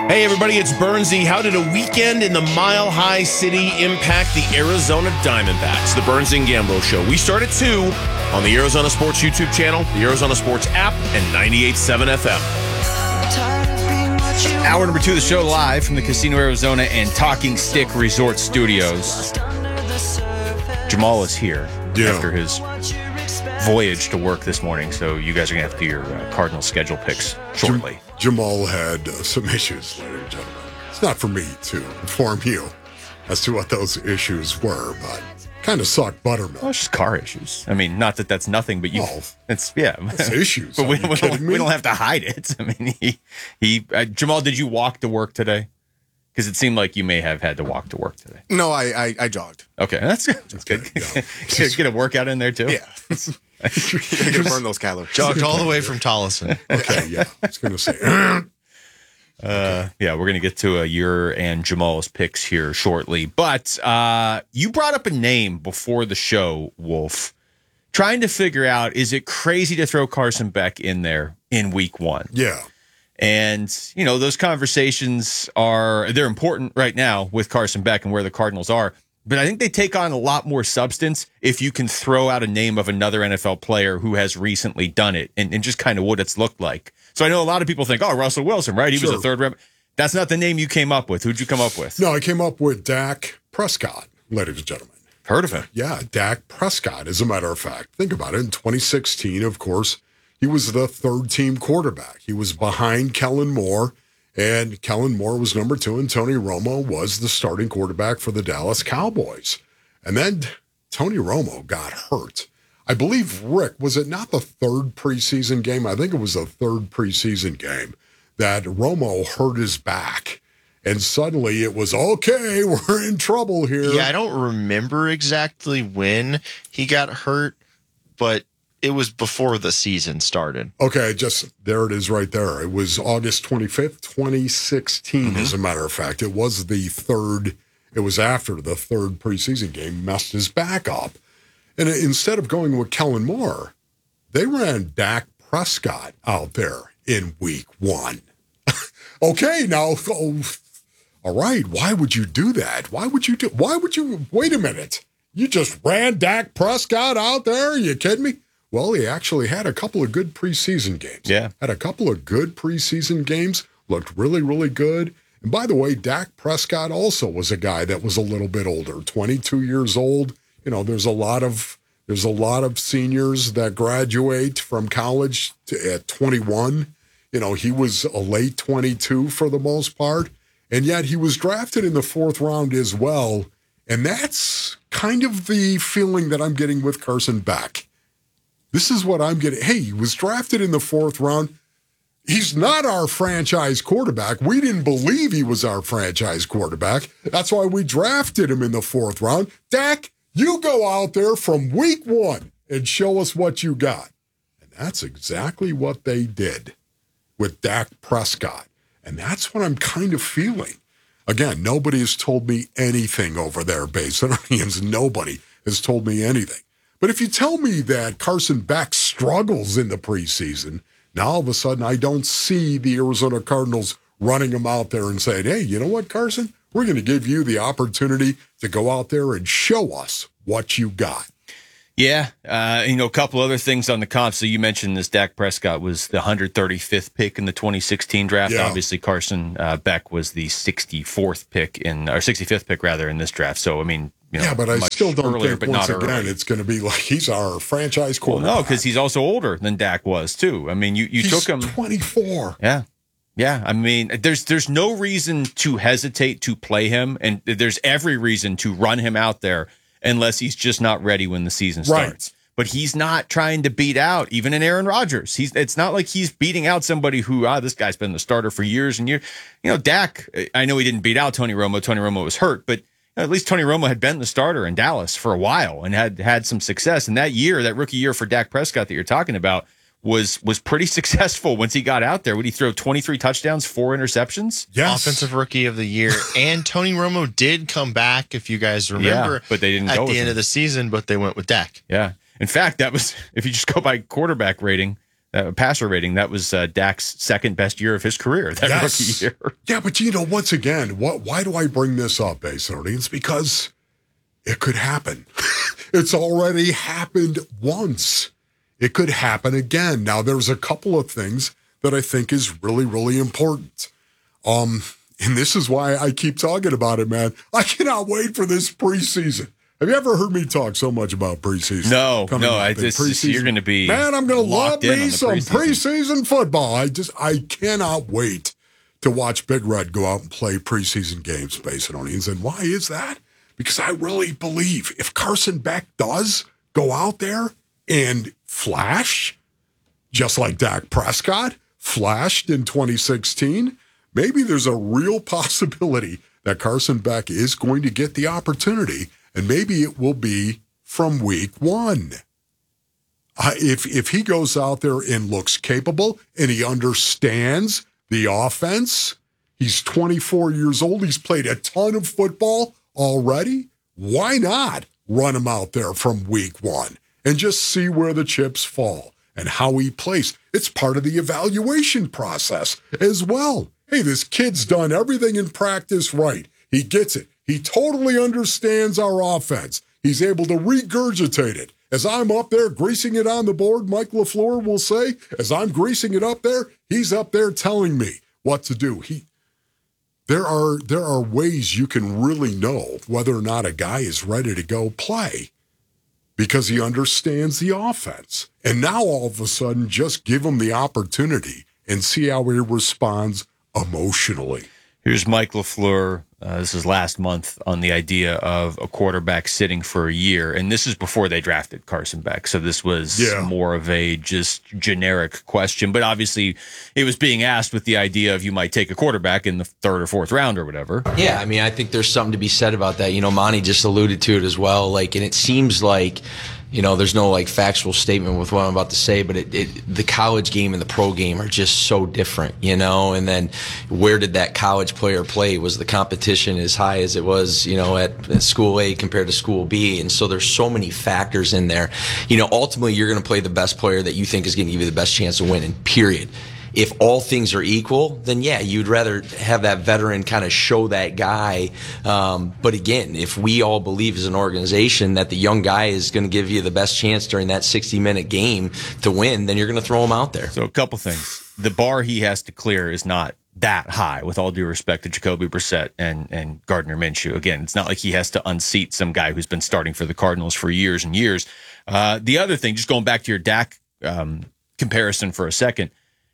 Hey, everybody, it's Bernsey. How did a weekend in the Mile High City impact the Arizona Diamondbacks? The Burns and Gambo Show. We start at 2 on the Arizona Sports YouTube channel, the Arizona Sports app, and 98.7 FM. Hour number 2 of the show live from the Casino Arizona and Talking Stick Resort Studios. Jamal is here after his voyage to work this morning, so you guys are going to have to do your Cardinal schedule picks shortly. Jamal had some issues, ladies and gentlemen. It's not for me to inform you as to what those issues were, but kind of sucked buttermilk. Well, it's just car issues. I mean, not that that's nothing, but it's issues. But we don't have to hide it. I mean, Jamal, did you walk to work today? Because it seemed like you may have had to walk to work today. No, I jogged. Okay, that's good. Yeah. Get a workout in there too. Yeah. You're going to burn those calories. Jogged all the way from Tolleson. Okay, yeah. I was going to say. Yeah, we're going to get to your and Jamal's picks here shortly. But you brought up a name before the show, Wolf, trying to figure out, is it crazy to throw Carson Beck in there in week 1? Yeah. And, you know, those conversations they're important right now with Carson Beck and where the Cardinals are. But I think they take on a lot more substance if you can throw out a name of another NFL player who has recently done it and just kind of what it's looked like. So I know a lot of people think, oh, Russell Wilson, right? He was a third round. That's not the name you came up with. Who'd you come up with? No, I came up with Dak Prescott, ladies and gentlemen. Heard of him? Yeah, Dak Prescott, as a matter of fact. Think about it. In 2016, of course, he was the third-team quarterback. He was behind Kellen Moore. And Kellen Moore was number 2, and Tony Romo was the starting quarterback for the Dallas Cowboys. And then Tony Romo got hurt. I believe, Rick, was it not the third preseason game? I think it was the third preseason game that Romo hurt his back. And suddenly it was, okay, we're in trouble here. Yeah, I don't remember exactly when he got hurt, but it was before the season started. Okay, there it is right there. It was August 25th, 2016, as a matter of fact. It was after the third preseason game, messed his back up. And instead of going with Kellen Moore, they ran Dak Prescott out there in week 1. Okay, now, all right, why would you do that? Wait a minute. You just ran Dak Prescott out there? Are you kidding me? Well, he actually had a couple of good preseason games. Yeah. Had a couple of good preseason games, looked really, really good. And by the way, Dak Prescott also was a guy that was a little bit older, 22 years old. You know, there's a lot of seniors that graduate from college at 21. You know, he was a late 22 for the most part. And yet he was drafted in the 4th round as well. And that's kind of the feeling that I'm getting with Carson Beck. This is what I'm getting. Hey, he was drafted in the 4th round. He's not our franchise quarterback. We didn't believe he was our franchise quarterback. That's why we drafted him in the 4th round. Dak, you go out there from week 1 and show us what you got. And that's exactly what they did with Dak Prescott. And that's what I'm kind of feeling. Again, nobody has told me anything over there, Bay Centurions. Nobody has told me anything. But if you tell me that Carson Beck struggles in the preseason, now all of a sudden I don't see the Arizona Cardinals running him out there and saying, hey, you know what, Carson? We're going to give you the opportunity to go out there and show us what you got. Yeah, a couple other things on the comp. So you mentioned this Dak Prescott was the 135th pick in the 2016 draft. Yeah. Obviously, Carson Beck was the 65th pick in this draft. So, I mean, but I still don't earlier, think but once not again early. it's going to be like he's our franchise quarterback. Well, no, because he's also older than Dak was too. I mean, you took him 24. Yeah. I mean, there's no reason to hesitate to play him, and there's every reason to run him out there unless he's just not ready when the season starts. Right. But he's not trying to beat out even an Aaron Rodgers. It's not like he's beating out somebody who, this guy's been the starter for years and years. Dak, I know he didn't beat out Tony Romo. Tony Romo was hurt, but at least Tony Romo had been the starter in Dallas for a while and had some success. And that rookie year for Dak Prescott that you're talking about, was pretty successful once he got out there. Would he throw 23 touchdowns, 4 interceptions? Yes. Offensive Rookie of the Year. And Tony Romo did come back, if you guys remember, but they didn't at go the end of the season, but they went with Dak. Yeah. In fact, that was, if you just go by quarterback rating, passer rating. That was Dak's second best year of his career, that rookie year. Yeah, but once again, why do I bring this up, Basin Audience? Because it could happen. It's already happened once. It could happen again. Now, there's a couple of things that I think is really, really important. And this is why I keep talking about it, man. I cannot wait for this preseason. Have you ever heard me talk so much about preseason? No. You're going to be, man, I'm going to love me some preseason football. I cannot wait to watch Big Red go out and play preseason games, Basin Audience. And why is that? Because I really believe if Carson Beck does go out there and flash, just like Dak Prescott flashed in 2016, maybe there's a real possibility that Carson Beck is going to get the opportunity, and maybe it will be from week one. If he goes out there and looks capable and he understands the offense, he's 24 years old, he's played a ton of football already, why not run him out there from week one and just see where the chips fall and how he plays? It's part of the evaluation process as well. Hey, this kid's done everything in practice right. He gets it. He totally understands our offense. He's able to regurgitate it. As I'm up there greasing it on the board, Mike LaFleur will say, as I'm greasing it up there, he's up there telling me what to do. There are ways you can really know whether or not a guy is ready to go play because he understands the offense. And now all of a sudden, just give him the opportunity and see how he responds emotionally. Here's Mike LaFleur. This is last month on the idea of a quarterback sitting for a year. And this is before they drafted Carson Beck. So this was more of a just generic question. But obviously it was being asked with the idea of you might take a quarterback in the third or fourth round or whatever. Yeah, I mean, I think there's something to be said about that. Monty just alluded to it as well. And it seems like, there's no factual statement with what I'm about to say, but the college game and the pro game are just so different, and then where did that college player play? Was the competition as high as it was, at school A compared to school B? And so there's so many factors in there. Ultimately you're going to play the best player that you think is going to give you the best chance of winning, period. If all things are equal, then yeah, you'd rather have that veteran kind of show that guy. But again, if we all believe as an organization that the young guy is going to give you the best chance during that 60-minute game to win, then you're going to throw him out there. So a couple things. The bar he has to clear is not that high, with all due respect to Jacoby Brissett and Gardner Minshew. Again, it's not like he has to unseat some guy who's been starting for the Cardinals for years and years. The other thing, just going back to your Dak comparison for a second,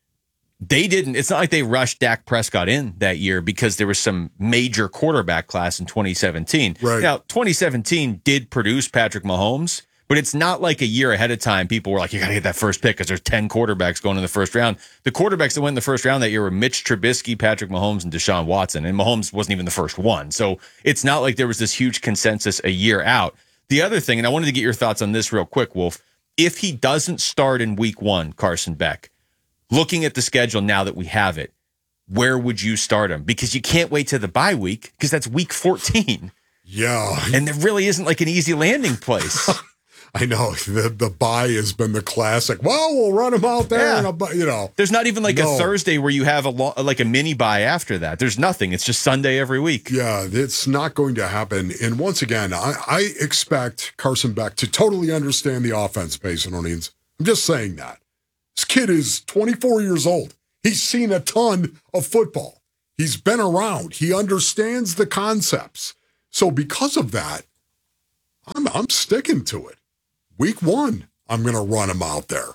it's not like they rushed Dak Prescott in that year because there was some major quarterback class in 2017. Right. Now, 2017 did produce Patrick Mahomes, but it's not like a year ahead of time people were like, you got to get that first pick because there's 10 quarterbacks going in the first round. The quarterbacks that went in the first round that year were Mitch Trubisky, Patrick Mahomes, and Deshaun Watson, and Mahomes wasn't even the first one. So it's not like there was this huge consensus a year out. The other thing, and I wanted to get your thoughts on this real quick, Wolf, if he doesn't start in week one, Carson Beck, looking at the schedule now that we have it, where would you start him? Because you can't wait to the bye week because that's week 14. Yeah. And there really isn't like an easy landing place. I know. The bye has been the classic. Well, we'll run him out there. Yeah. There's not even a Thursday where you have a mini bye after that. There's nothing. It's just Sunday every week. Yeah, it's not going to happen. And once again, I expect Carson Beck to totally understand the offense, Basin Audience. I'm just saying that. This kid is 24 years old. He's seen a ton of football. He's been around. He understands the concepts. So because of that, I'm sticking to it. Week one, I'm going to run him out there.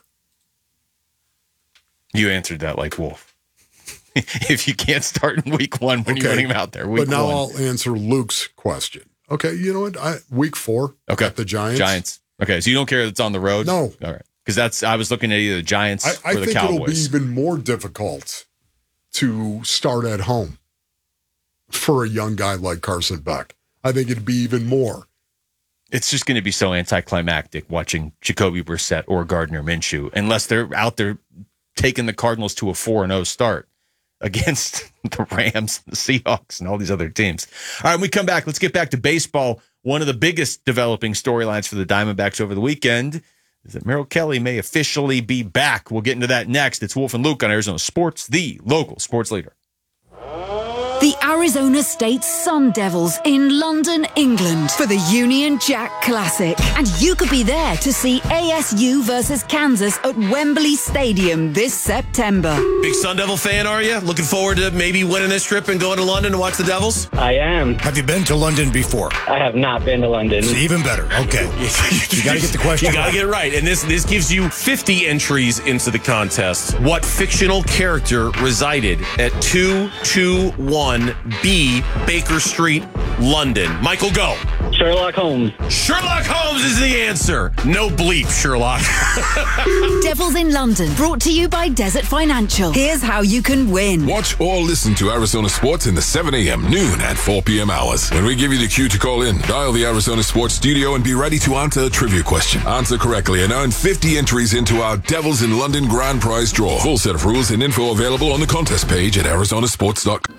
You answered that like Wolf. If you can't start in week one, when you running him out there? Week but now one. I'll answer Luke's question. Okay, you know what? Week 4 at the Giants. Okay, so you don't care that it's on the road? No. All right. Because I was looking at either the Giants or the Cowboys. I think it'll be even more difficult to start at home for a young guy like Carson Beck. I think it'd be even more. It's just going to be so anticlimactic watching Jacoby Brissett or Gardner Minshew, unless they're out there taking the Cardinals to a 4-0 start against the Rams, the Seahawks, and all these other teams. All right, when we come back, let's get back to baseball. One of the biggest developing storylines for the Diamondbacks over the weekend, is that Merrill Kelly may officially be back. We'll get into that next. It's Wolf and Luke on Arizona Sports, the local sports leader. The Arizona State Sun Devils in London, England for the Union Jack Classic. And you could be there to see ASU versus Kansas at Wembley Stadium this September. Big Sun Devil fan, are you? Looking forward to maybe winning this trip and going to London to watch the Devils? I am. Have you been to London before? I have not been to London. It's even better. Okay. You got to get the question You got to get it right. And this gives you 50 entries into the contest. What fictional character resided at 221 B Baker Street, London? Michael, go. Sherlock Holmes. Sherlock Holmes is the answer. No bleep, Sherlock. Devils in London, brought to you by Desert Financial. Here's how you can win. Watch or listen to Arizona Sports in the 7 a.m., noon, and 4 p.m. hours. When we give you the cue to call in, dial the Arizona Sports studio and be ready to answer a trivia question. Answer correctly and earn 50 entries into our Devils in London grand prize draw. Full set of rules and info available on the contest page at arizonasports.com.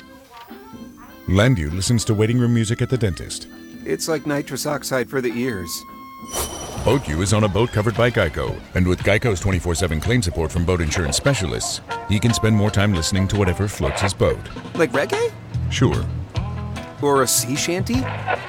Landview listens to waiting room music at the dentist. It's like nitrous oxide for the ears. BoatU is on a boat covered by Geico, and with Geico's 24/7 claim support from boat insurance specialists, he can spend more time listening to whatever floats his boat. Like reggae? Sure. Or a sea shanty?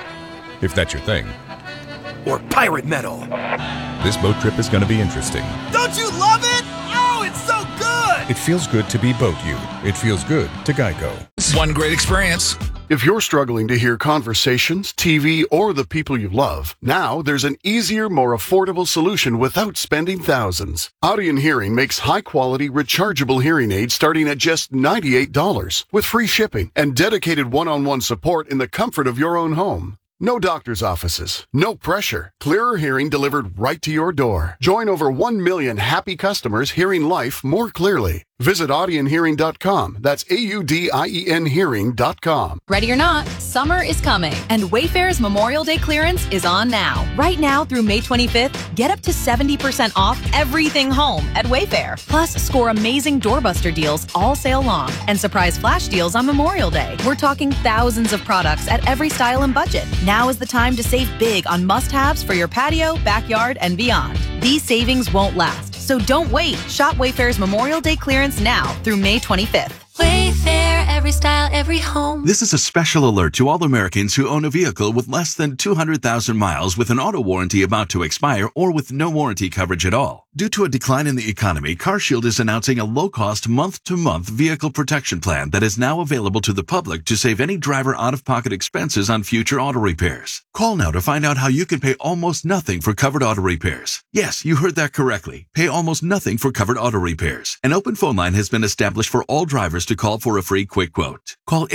If that's your thing. Or pirate metal? This boat trip is going to be interesting. Don't you love it? Oh, it's so good! It feels good to be BoatU. It feels good to Geico. One great experience. If you're struggling to hear conversations, TV, or the people you love, now there's an easier, more affordable solution without spending thousands. Audion Hearing makes high-quality, rechargeable hearing aids starting at just $98 with free shipping and dedicated one-on-one support in the comfort of your own home. No doctor's offices, no pressure. Clearer hearing delivered right to your door. Join over 1 million happy customers hearing life more clearly. Visit audionhearing.com. That's AUDIEN hearing.com. Ready or not, summer is coming, and Wayfair's Memorial Day clearance is on now. Right now through May 25th, get up to 70% off everything home at Wayfair. Plus, score amazing doorbuster deals all sale long and surprise flash deals on Memorial Day. We're talking thousands of products at every style and budget. Now is the time to save big on must-haves for your patio, backyard, and beyond. These savings won't last, so don't wait. Shop Wayfair's Memorial Day clearance now through May 25th. Wayfair, every style, every home. This is a special alert to all Americans who own a vehicle with less than 200,000 miles with an auto warranty about to expire or with no warranty coverage at all. Due to a decline in the economy, CarShield is announcing a low-cost month-to-month vehicle protection plan that is now available to the public to save any driver out-of-pocket expenses on future auto repairs. Call now to find out how you can pay almost nothing for covered auto repairs. Yes, you heard that correctly. Pay almost nothing for covered auto repairs. An open phone line has been established for all drivers to call for a free quick quote. Call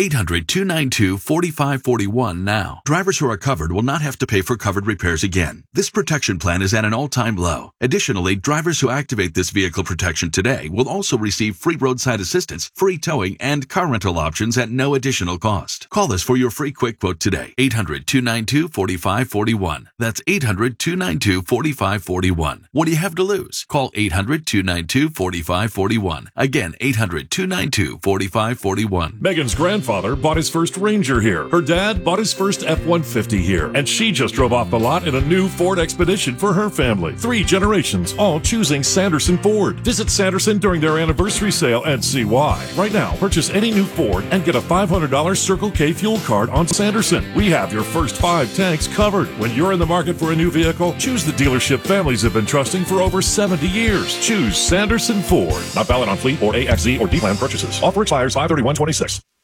800-292-4541 now. Drivers who are covered will not have to pay for covered repairs again. This protection plan is at an all-time low. Additionally, drivers who activate this vehicle protection today will also receive free roadside assistance, free towing, and car rental options at no additional cost. Call us for your free quick quote today. 800-292-4541. That's 800-292-4541. What do you have to lose? Call 800-292-4541. Again, 800-292-4541. Megan's grandfather bought his first Ranger here. Her dad bought his first F-150 here. And she just drove off the lot in a new Ford Expedition for her family. 3 generations, all choosing Sanderson Ford. Visit Sanderson during their anniversary sale and see why. Right now, purchase any new Ford and get a $500 Circle K fuel card on Sanderson. We have your first 5 tanks covered. When you're in the market for a new vehicle, choose the dealership families have been trusting for over 70 years. Choose Sanderson Ford. Not valid on fleet or AXZ or D-Plan purchases. Offer expires 5/31/26.